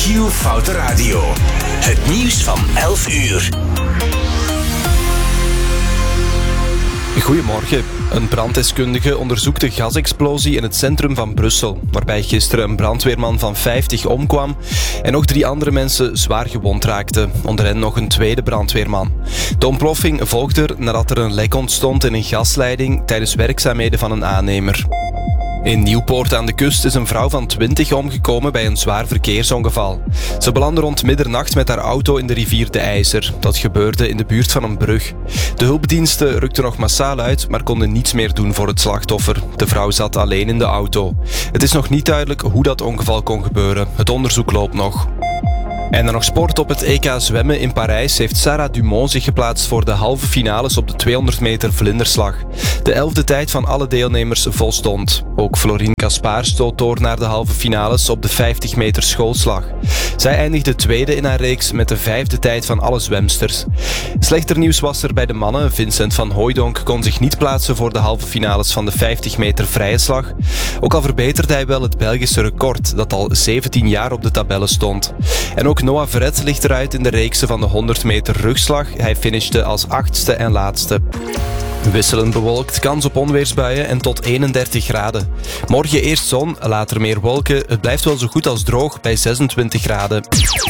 Giel Foute Radio. Het nieuws van 11 uur. Goedemorgen. Een branddeskundige onderzoekt de gasexplosie in het centrum van Brussel, waarbij gisteren een brandweerman van 50 omkwam en nog 3 andere mensen zwaar gewond raakten, onder hen nog een tweede brandweerman. De ontploffing volgde nadat er een lek ontstond in een gasleiding tijdens werkzaamheden van een aannemer. In Nieuwpoort aan de kust is een vrouw van 20 omgekomen bij een zwaar verkeersongeval. Ze belandde rond middernacht met haar auto in de rivier de IJzer. Dat gebeurde in de buurt van een brug. De hulpdiensten rukten nog massaal uit, maar konden niets meer doen voor het slachtoffer. De vrouw zat alleen in de auto. Het is nog niet duidelijk hoe dat ongeval kon gebeuren. Het onderzoek loopt nog. En dan nog sport. Op het EK zwemmen in Parijs heeft Sarah Dumont zich geplaatst voor de halve finales op de 200 meter vlinderslag. De 11e tijd van alle deelnemers volstond. Ook Florine Caspar stoot door naar de halve finales op de 50 meter schoolslag. Zij eindigde tweede in haar reeks met de 5e tijd van alle zwemsters. Slechter nieuws was er bij de mannen. Vincent van Hooijdonk kon zich niet plaatsen voor de halve finales van de 50 meter vrije slag. Ook al verbeterde hij wel het Belgische record, dat al 17 jaar op de tabellen stond. En ook Noah Verret ligt eruit in de reekse van de 100 meter rugslag. Hij finishte als 8e en laatste. Wisselend bewolkt, kans op onweersbuien en tot 31 graden. Morgen eerst zon, later meer wolken. Het blijft wel zo goed als droog bij 26 graden.